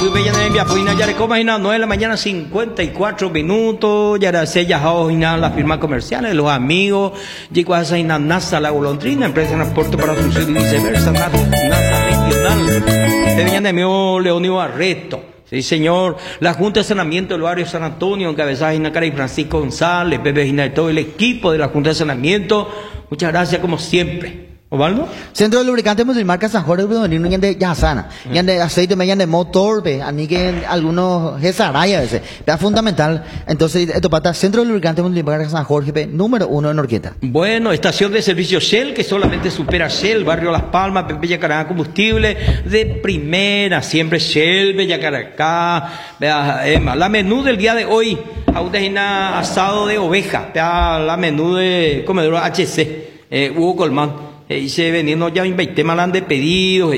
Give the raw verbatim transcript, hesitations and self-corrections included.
que vean en mi apoyo, ya le comas y nada, nueve de la mañana, cincuenta y cuatro minutos, ya se ya y nada, las firmas comerciales, los amigos, llegó a esa NASA, la golondrina, empresa de transporte para su ciudad y viceversa, NASA regional, te venían de mío Leónido Barreto. Sí, señor. La Junta de Saneamiento del Barrio San Antonio, encabezada Gina Cara y Francisco González, Pepe Gina y todo el equipo de la Junta de Saneamiento. Muchas gracias, como siempre. ¿Osvaldo? Centro de lubricantes multimarca San Jorge de Niño de Yazana, ya de aceite media de motor, a mí que algunos gesaraya a veces, es fundamental. Entonces, esto pata Centro de lubricantes multimarca San Jorge, número uno en Orqueta. Bueno, estación de servicio Shell, que solamente supera Shell, Barrio Las Palmas, Pepe Yacaracá, combustible de primera, siempre Shell, Bellacaracá, Emma. La menú del día de hoy, una asado de oveja, la menú de comedor H C, eh, Hugo Colmán. Eh, y se vendiendo ya veinte malas de pedidos.